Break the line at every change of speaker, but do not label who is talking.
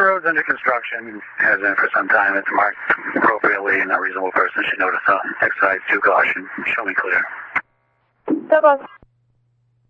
road's under construction, has been for some time. It's marked appropriately, and a reasonable person should notice. Exercise due caution. Show me clear.
Double.